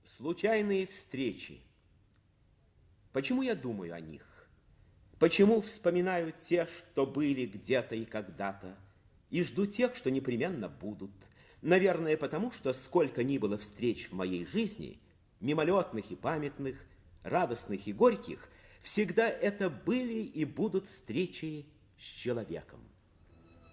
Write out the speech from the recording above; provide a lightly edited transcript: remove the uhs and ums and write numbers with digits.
Случайные встречи. Почему я думаю о них? Почему вспоминаю те, что были где-то и когда-то, и жду тех, что непременно будут? Наверное, потому что сколько ни было встреч в моей жизни, мимолетных и памятных, радостных и горьких, всегда это были и будут встречи с человеком.